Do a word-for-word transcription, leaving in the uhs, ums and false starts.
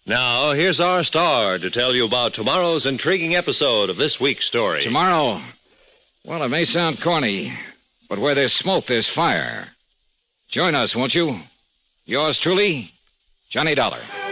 Now, here's our star to tell you about tomorrow's intriguing episode of this week's story. Tomorrow? Well, it may sound corny, but where there's smoke, there's fire. Join us, won't you? Yours truly, Johnny Dollar.